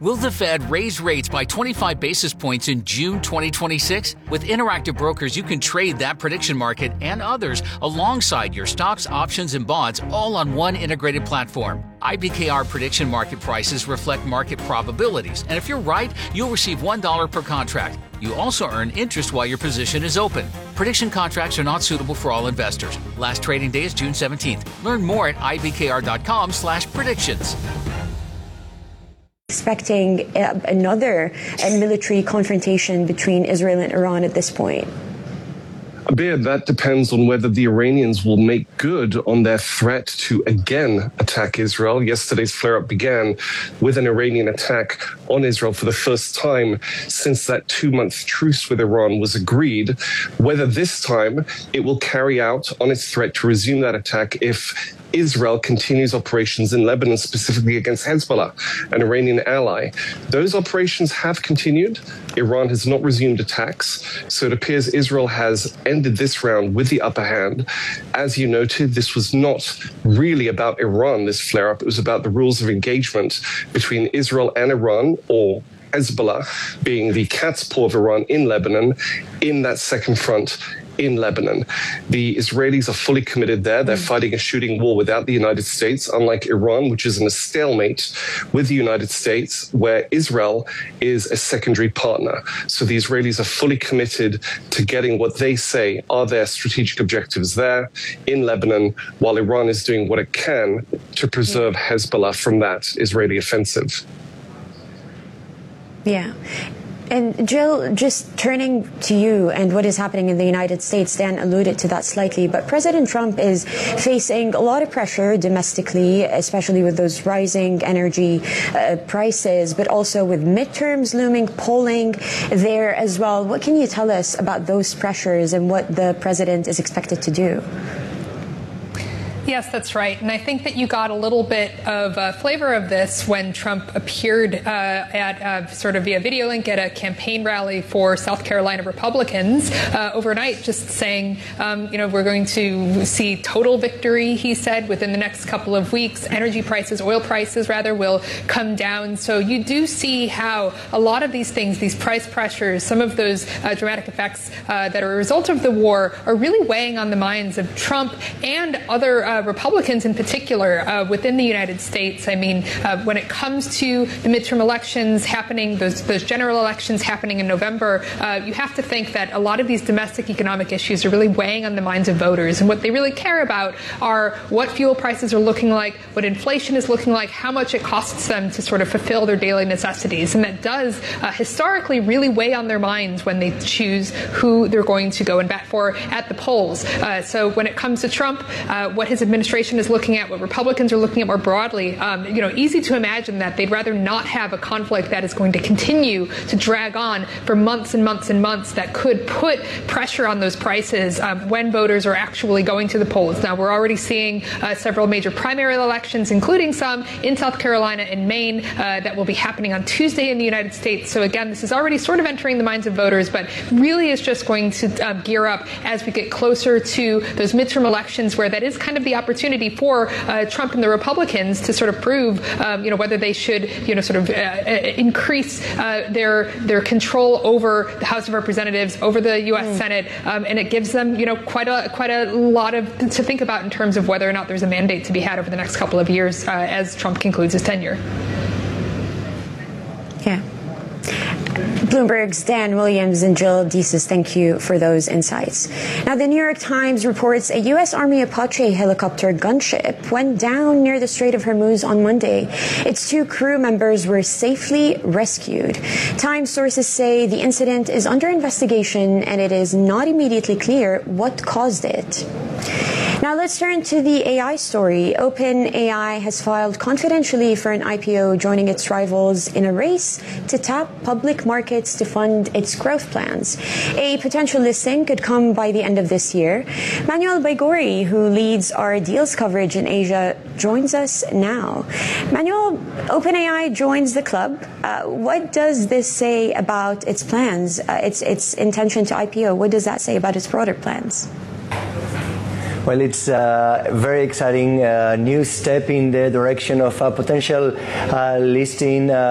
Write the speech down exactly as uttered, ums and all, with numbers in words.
Will the Fed raise rates by twenty-five basis points in June twenty twenty-six? With Interactive Brokers, you can trade that prediction market and others alongside your stocks, options, and bonds all on one integrated platform. I B K R prediction market prices reflect market probabilities, and if you're right, you'll receive one dollar per contract. You also earn interest while your position is open. Prediction contracts are not suitable for all investors. Last trading day is June seventeenth. Learn more at I B K R dot com slash predictions. Expecting uh, another uh, military confrontation between Israel and Iran at this point? Abir, that depends on whether the Iranians will make good on their threat to again attack Israel. Yesterday's flare-up began with an Iranian attack on Israel for the first time since that two-month truce with Iran was agreed. Whether this time it will carry out on its threat to resume that attack if Israel continues operations in Lebanon, specifically against Hezbollah, an Iranian ally. Those operations have continued. Iran has not resumed attacks. So it appears Israel has ended this round with the upper hand. As you noted, this was not really about Iran, this flare-up. It was about the rules of engagement between Israel and Iran, or Hezbollah being the cat's paw of Iran in Lebanon, in that second front in Lebanon. The Israelis are fully committed there. They're fighting a shooting war without the United States, unlike Iran, which is in a stalemate with the United States, where Israel is a secondary partner. So the Israelis are fully committed to getting what they say are their strategic objectives there in Lebanon, while Iran is doing what it can to preserve Hezbollah from that Israeli offensive. Yeah. And Jill, just turning to you and what is happening in the United States, Dan alluded to that slightly, but President Trump is facing a lot of pressure domestically, especially with those rising energy uh, prices, but also with midterms looming, polling there as well. What can you tell us about those pressures and what the president is expected to do? Yes, that's right. And I think that you got a little bit of a flavor of this when Trump appeared uh, at uh, sort of via video link at a campaign rally for South Carolina Republicans uh, overnight, just saying, um, you know, we're going to see total victory, he said, within the next couple of weeks. Energy prices, oil prices, rather, will come down. So you do see how a lot of these things, these price pressures, some of those uh, dramatic effects uh, that are a result of the war are really weighing on the minds of Trump and other uh, Uh, Republicans in particular uh, within the United States. I mean, uh, when it comes to the midterm elections happening, those, those general elections happening in November, uh, you have to think that a lot of these domestic economic issues are really weighing on the minds of voters. And what they really care about are what fuel prices are looking like, what inflation is looking like, how much it costs them to sort of fulfill their daily necessities. And that does uh, historically really weigh on their minds when they choose who they're going to go and bat for at the polls. Uh, so when it comes to Trump, uh, what his administration is looking at, what Republicans are looking at more broadly, um, you know, easy to imagine that they'd rather not have a conflict that is going to continue to drag on for months and months and months that could put pressure on those prices um, when voters are actually going to the polls. Now, we're already seeing uh, several major primary elections, including some in South Carolina and Maine uh, that will be happening on Tuesday in the United States. So again, this is already sort of entering the minds of voters, but really is just going to uh, gear up as we get closer to those midterm elections, where that is kind of the opportunity for uh, Trump and the Republicans to sort of prove, um, you know, whether they should, you know, sort of uh, increase uh, their their control over the House of Representatives, over the U S Mm. Senate, um, and it gives them, you know, quite a quite a lot of to think about in terms of whether or not there's a mandate to be had over the next couple of years uh, as Trump concludes his tenure. Yeah. Bloomberg's Dan Williams and Jill Deeses, thank you for those insights. Now, the New York Times reports a U S Army Apache helicopter gunship went down near the Strait of Hormuz on Monday. Its two crew members were safely rescued. Times sources say the incident is under investigation and it is not immediately clear what caused it. Now let's turn to the A I story. OpenAI has filed confidentially for an I P O, joining its rivals in a race to tap public markets to fund its growth plans. A potential listing could come by the end of this year. Manuel Baigori, who leads our deals coverage in Asia, joins us now. Manuel, OpenAI joins the club. Uh, what does this say about its plans, uh, its, its intention to I P O? What does that say about its broader plans? Well, it's a very exciting uh, new step in the direction of a potential uh, listing uh,